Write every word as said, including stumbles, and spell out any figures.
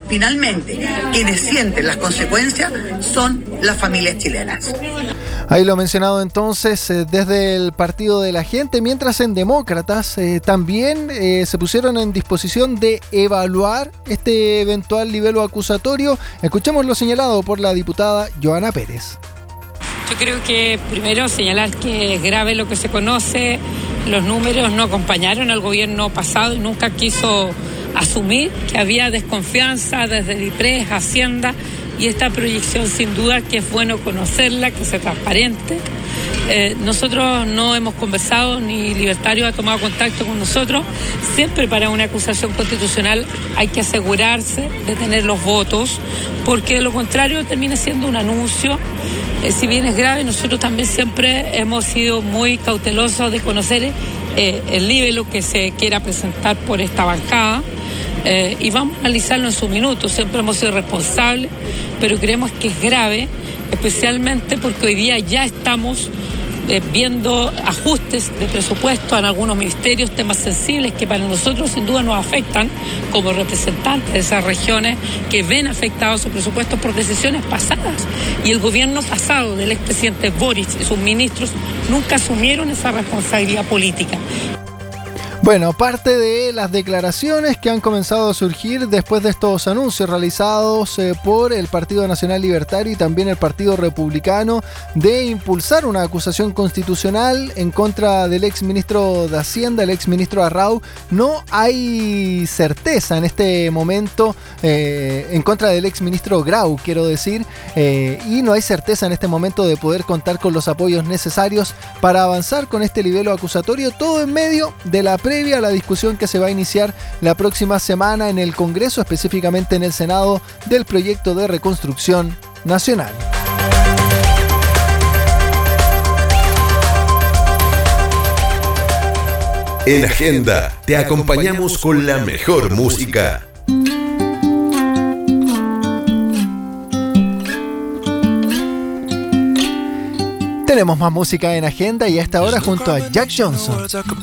finalmente quienes sienten las consecuencias son las familias chilenas. Ahí lo mencionado entonces eh, desde el Partido de la Gente, mientras en Demócratas eh, también eh, se pusieron en disposición de evaluar este eventual libelo acusatorio. Escuchemos lo señalado por la diputada Johanna Pérez. Yo creo que primero señalar que es grave lo que se conoce, los números no acompañaron al gobierno pasado y nunca quiso asumir que había desconfianza desde el I P R E S, Hacienda, y esta proyección sin duda que es bueno conocerla, que sea transparente. Eh, nosotros no hemos conversado, ni Libertario ha tomado contacto con nosotros. Siempre para una acusación constitucional hay que asegurarse de tener los votos, porque de lo contrario termina siendo un anuncio. Eh, si bien es grave, nosotros también siempre hemos sido muy cautelosos de conocer eh, el libelo que se quiera presentar por esta bancada. Eh, y vamos a analizarlo en su minuto. Siempre hemos sido responsables, pero creemos que es grave, especialmente porque hoy día ya estamos eh, viendo ajustes de presupuesto en algunos ministerios, temas sensibles que para nosotros sin duda nos afectan como representantes de esas regiones que ven afectados sus presupuestos por decisiones pasadas. Y el gobierno pasado del expresidente Boric y sus ministros nunca asumieron esa responsabilidad política. Bueno, parte de las declaraciones que han comenzado a surgir después de estos anuncios realizados eh, por el Partido Nacional Libertario y también el Partido Republicano de impulsar una acusación constitucional en contra del exministro de Hacienda, el exministro Arrau. No hay certeza en este momento eh, en contra del exministro Grau, quiero decir, eh, y no hay certeza en este momento de poder contar con los apoyos necesarios para avanzar con este libelo acusatorio, todo en medio de la previa a la discusión que se va a iniciar la próxima semana en el Congreso, específicamente en el Senado, del proyecto de reconstrucción nacional. En Agenda te acompañamos con la mejor música. Tenemos más música en Agenda y a esta hora junto a Jack Johnson.